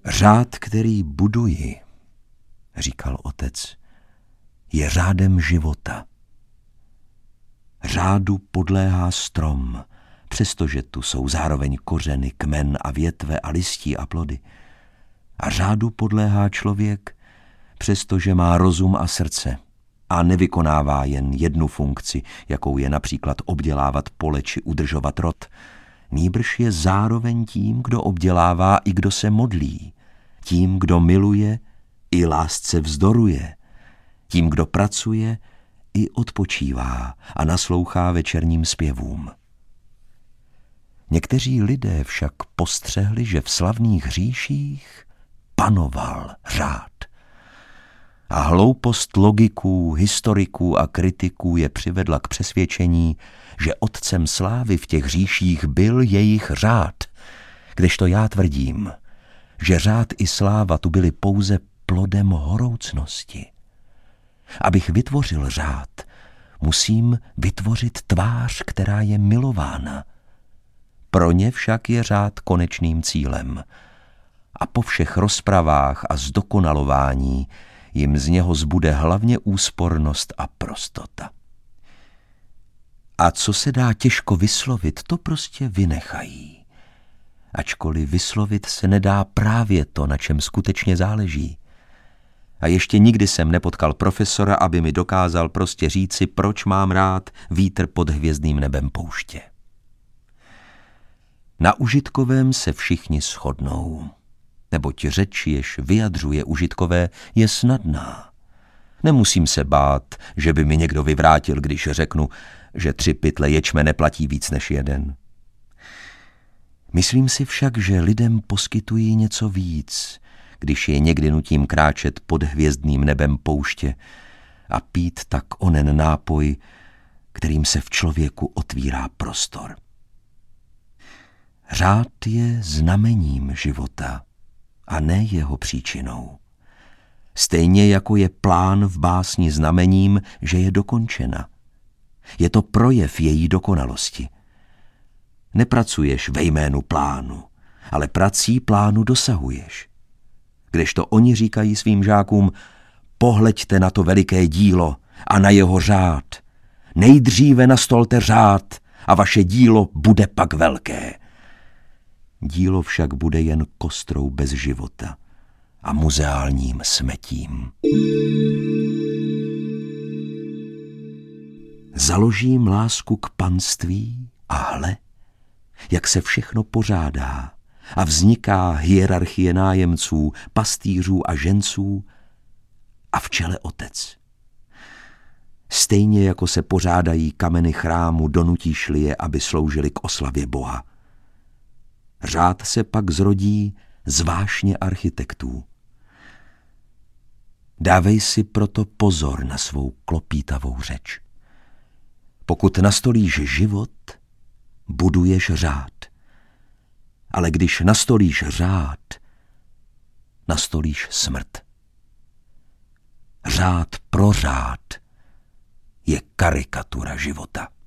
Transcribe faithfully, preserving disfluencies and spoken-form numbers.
Řád, který buduji, říkal otec, je řádem života. Řádu podléhá strom, přestože tu jsou zároveň kořeny, kmen a větve a listí a plody. A řádu podléhá člověk, přestože má rozum a srdce a nevykonává jen jednu funkci, jakou je například obdělávat pole či udržovat rod. Nýbrž je zároveň tím, kdo obdělává i kdo se modlí, tím, kdo miluje i lásce vzdoruje, tím, kdo pracuje i odpočívá a naslouchá večerním zpěvům. Někteří lidé však postřehli, že v slavných říších panoval řád. A hloupost logiků, historiků a kritiků je přivedla k přesvědčení, že otcem slávy v těch říších byl jejich řád, kdežto já tvrdím, že řád i sláva tu byly pouze plodem horoucnosti. Abych vytvořil řád, musím vytvořit tvář, která je milována. Pro ně však je řád konečným cílem. A po všech rozpravách a zdokonalování jim z něho zbude hlavně úspornost a prostota. A co se dá těžko vyslovit, to prostě vynechají. Ačkoliv vyslovit se nedá právě to, na čem skutečně záleží. A ještě nikdy jsem nepotkal profesora, aby mi dokázal prostě říci, proč mám rád vítr pod hvězdným nebem pouště. Na užitkovém se všichni shodnou, neboť řeč, jež vyjadřuje užitkové, je snadná. Nemusím se bát, že by mi někdo vyvrátil, když řeknu, že tři pytle ječmene platí víc než jeden. Myslím si však, že lidem poskytují něco víc, když je někdy nutím kráčet pod hvězdným nebem pouště a pít tak onen nápoj, kterým se v člověku otvírá prostor. Řád je znamením života a ne jeho příčinou. Stejně jako je plán v básni znamením, že je dokončena. Je to projev její dokonalosti. Nepracuješ ve jménu plánu, ale prací plánu dosahuješ. Kdežto oni říkají svým žákům, pohleďte na to veliké dílo a na jeho řád. Nejdříve nastolte řád a vaše dílo bude pak velké. Dílo však bude jen kostrou bez života a muzeálním smetím. Založím lásku k panství a hle, jak se všechno pořádá a vzniká hierarchie nájemců, pastýřů a ženců a v čele otec. Stejně jako se pořádají kameny chrámu, donutíš-li je, aby sloužili k oslavě Boha. Řád se pak zrodí z vášně architektů. Dávej si proto pozor na svou klopítavou řeč. Pokud nastolíš život, buduješ řád. Ale když nastolíš řád, nastolíš smrt. Řád pro řád je karikatura života.